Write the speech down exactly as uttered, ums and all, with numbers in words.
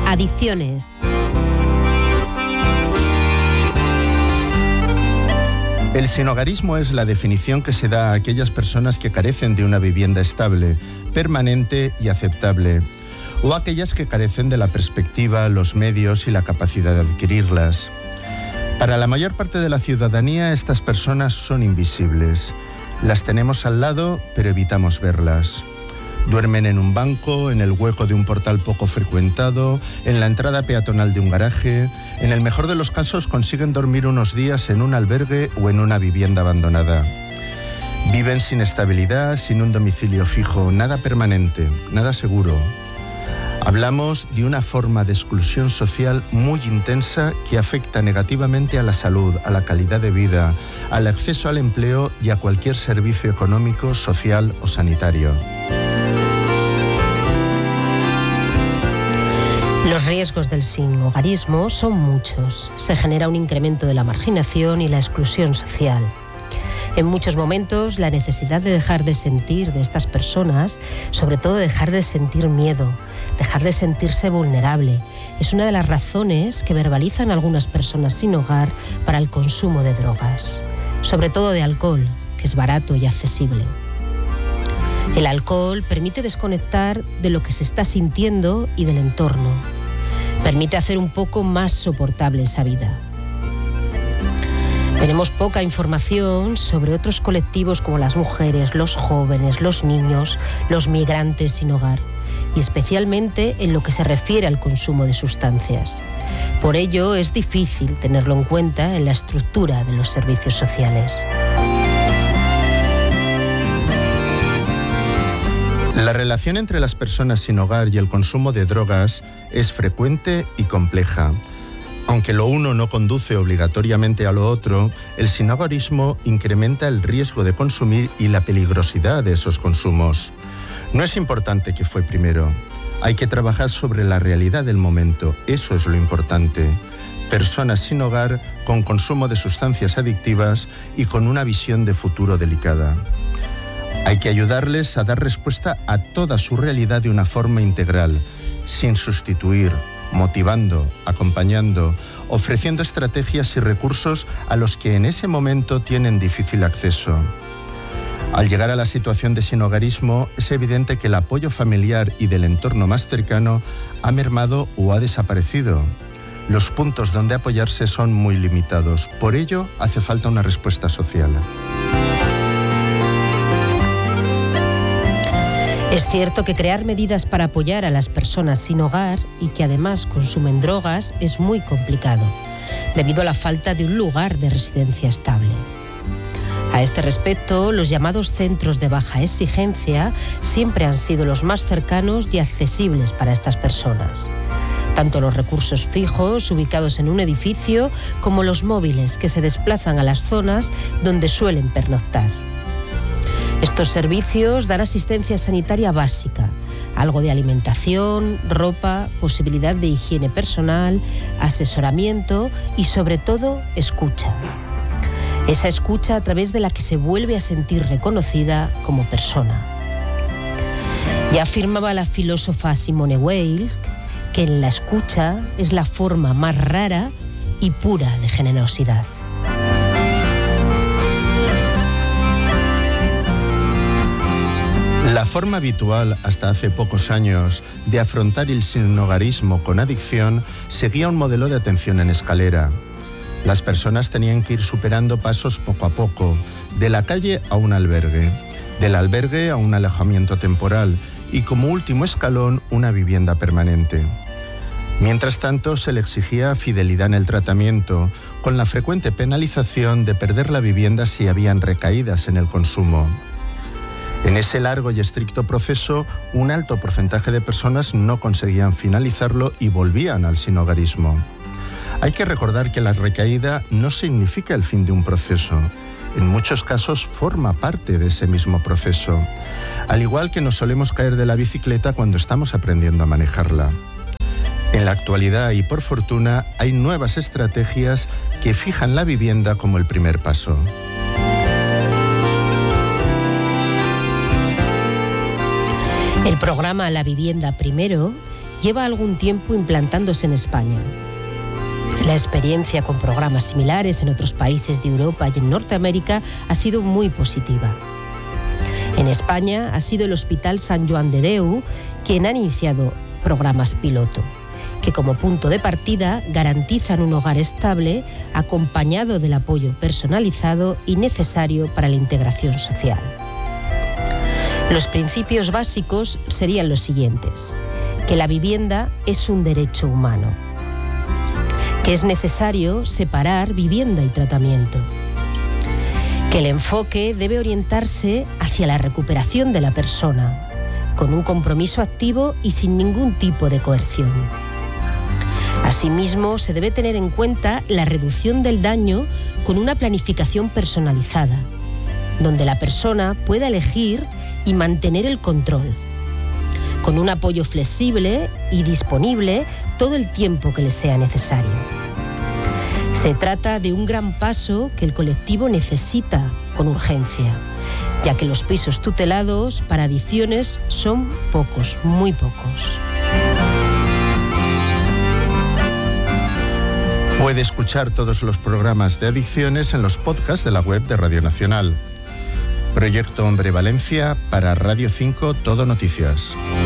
Adicciones. El sinhogarismo es la definición que se da a aquellas personas que carecen de una vivienda estable, permanente y aceptable, o aquellas que carecen de la perspectiva, los medios y la capacidad de adquirirlas. Para la mayor parte de la ciudadanía, estas personas son invisibles. Las tenemos al lado, pero evitamos verlas. Duermen en un banco, en el hueco de un portal poco frecuentado, en la entrada peatonal de un garaje. En el mejor de los casos consiguen dormir unos días en un albergue o en una vivienda abandonada. Viven sin estabilidad, sin un domicilio fijo, nada permanente, nada seguro. Hablamos de una forma de exclusión social muy intensa que afecta negativamente a la salud, a la calidad de vida, al acceso al empleo y a cualquier servicio económico, social o sanitario. Los riesgos del sinhogarismo son muchos. Se genera un incremento de la marginación y la exclusión social. En muchos momentos, la necesidad de dejar de sentir de estas personas, sobre todo dejar de sentir miedo, dejar de sentirse vulnerable, es una de las razones que verbalizan algunas personas sin hogar para el consumo de drogas, sobre todo de alcohol, que es barato y accesible. El alcohol permite desconectar de lo que se está sintiendo y del entorno. Permite hacer un poco más soportable esa vida. Tenemos poca información sobre otros colectivos como las mujeres, los jóvenes, los niños, los migrantes sin hogar, y especialmente en lo que se refiere al consumo de sustancias. Por ello, es difícil tenerlo en cuenta en la estructura de los servicios sociales. La relación entre las personas sin hogar y el consumo de drogas es frecuente y compleja. Aunque lo uno no conduce obligatoriamente a lo otro, el sinhogarismo incrementa el riesgo de consumir y la peligrosidad de esos consumos. No es importante qué fue primero. Hay que trabajar sobre la realidad del momento. Eso es lo importante. Personas sin hogar con consumo de sustancias adictivas y con una visión de futuro delicada. Hay que ayudarles a dar respuesta a toda su realidad de una forma integral, sin sustituir, motivando, acompañando, ofreciendo estrategias y recursos a los que en ese momento tienen difícil acceso. Al llegar a la situación de sinhogarismo, es evidente que el apoyo familiar y del entorno más cercano ha mermado o ha desaparecido. Los puntos donde apoyarse son muy limitados. Por ello, hace falta una respuesta social. Es cierto que crear medidas para apoyar a las personas sin hogar y que además consumen drogas es muy complicado, debido a la falta de un lugar de residencia estable. A este respecto, los llamados centros de baja exigencia siempre han sido los más cercanos y accesibles para estas personas. Tanto los recursos fijos ubicados en un edificio como los móviles que se desplazan a las zonas donde suelen pernoctar. Estos servicios dan asistencia sanitaria básica, algo de alimentación, ropa, posibilidad de higiene personal, asesoramiento y sobre todo escucha. Esa escucha a través de la que se vuelve a sentir reconocida como persona. Ya afirmaba la filósofa Simone Weil que en la escucha es la forma más rara y pura de generosidad. La forma habitual, hasta hace pocos años, de afrontar el sinhogarismo con adicción seguía un modelo de atención en escalera. Las personas tenían que ir superando pasos poco a poco, de la calle a un albergue, del albergue a un alojamiento temporal y como último escalón una vivienda permanente. Mientras tanto, se le exigía fidelidad en el tratamiento, con la frecuente penalización de perder la vivienda si habían recaídas en el consumo. En ese largo y estricto proceso, un alto porcentaje de personas no conseguían finalizarlo y volvían al sinhogarismo. Hay que recordar que la recaída no significa el fin de un proceso. En muchos casos forma parte de ese mismo proceso. Al igual que nos solemos caer de la bicicleta cuando estamos aprendiendo a manejarla. En la actualidad y por fortuna hay nuevas estrategias que fijan la vivienda como el primer paso. El programa La Vivienda Primero lleva algún tiempo implantándose en España. La experiencia con programas similares en otros países de Europa y en Norteamérica ha sido muy positiva. En España ha sido el Hospital Sant Joan de Déu quien ha iniciado programas piloto, que como punto de partida garantizan un hogar estable acompañado del apoyo personalizado y necesario para la integración social. Los principios básicos serían los siguientes: que la vivienda es un derecho humano, que es necesario separar vivienda y tratamiento, que el enfoque debe orientarse hacia la recuperación de la persona, con un compromiso activo y sin ningún tipo de coerción. Asimismo, se debe tener en cuenta la reducción del daño con una planificación personalizada, donde la persona pueda elegir y mantener el control, con un apoyo flexible y disponible todo el tiempo que le sea necesario. Se trata de un gran paso que el colectivo necesita con urgencia, ya que los pisos tutelados para adicciones son pocos, muy pocos. Puede escuchar todos los programas de adicciones en los podcasts de la web de Radio Nacional. Proyecto Hombre Valencia para Radio cinco Todo Noticias.